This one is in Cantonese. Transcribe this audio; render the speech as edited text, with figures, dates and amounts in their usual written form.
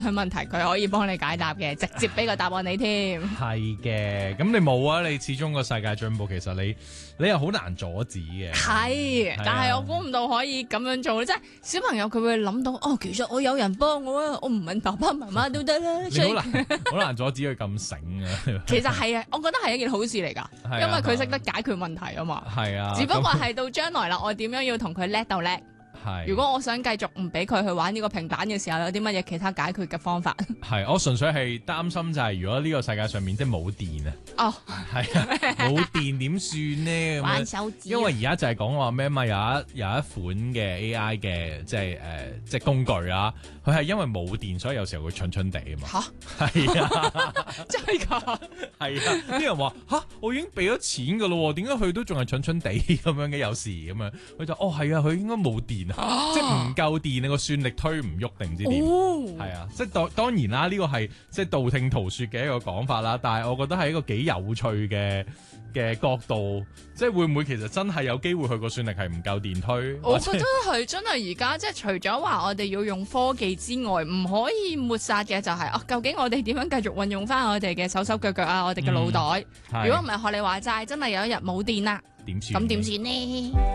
問題，佢可以幫你解答嘅，直接俾個答案你添。 係嘅，咁你冇啊？你始終個世界進步，其實你又好難阻止嘅。 係，但係我估唔到可以咁樣做，即係小朋友佢會諗到，哦，其實我有人幫我啊，我唔問爸爸媽媽都得啦。 你好難阻止佢咁醒啊！ 其實係啊，我覺得係一件好事嚟㗎， 係啊因為佢識得解決問題啊嘛。 係啊， 只不過係到將來啦，我點樣要同佢叻鬥叻？ 係。 如果我想繼續唔俾佢去玩呢個平板嘅時候，有啲乜嘢其他解決嘅方法？ 係，我純粹係擔心就係如果呢個世界上面即係冇電啊， 哦， 係啊，冇電點算呢？咁樣玩手指。 因為而家就係講話咩嘛，有一款嘅 AI 嘅即係工具啊，佢係因為冇電，所以有時候會蠢蠢地啊嘛。 吓， 係啊， 真係㗎？ 係啊，啲人話吓，我已經俾咗錢㗎咯，點解佢都仲係蠢蠢地咁樣嘅？有時咁樣，佢就係啊，佢應該冇電啊，即係唔夠電，你個算力推唔喐定唔知點？係啊，即係當然啦，呢個係即係道聽途說嘅一個講法啦，但係我覺得係一個幾有趣嘅角度，即係會唔會其實真係有機會佢個算力係唔夠電推？ 我覺得係真係而家即係除咗話我哋要用科技之外，唔可以抹殺嘅就係究竟我哋點樣繼續運用翻我哋嘅手手腳腳啊，我哋嘅腦袋。如果唔係學你話齋，真係有一日冇電啦， 點算？ 咁點算呢？